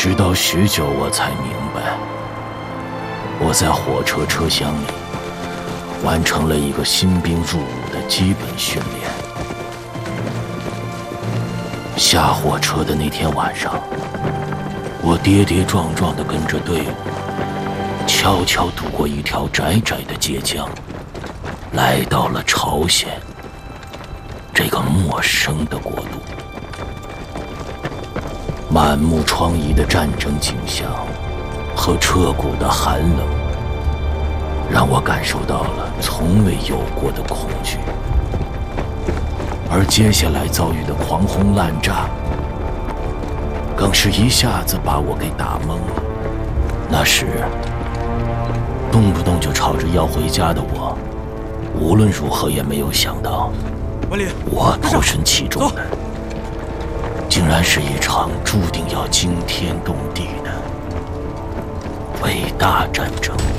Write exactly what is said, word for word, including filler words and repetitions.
直到许久，我才明白，我在火车车厢里完成了一个新兵入伍的基本训练。下火车的那天晚上，我跌跌撞撞地跟着队伍，悄悄渡过一条窄窄的街江，来到了朝鲜这个陌生的国度。满目疮痍的战争景象和彻骨的寒冷，让我感受到了从未有过的恐惧。而接下来遭遇的狂轰滥炸，更是一下子把我给打懵了。那时动不动就吵着要回家的我，无论如何也没有想到，我投身其中的竟然是一场注定要惊天动地的伟大战争。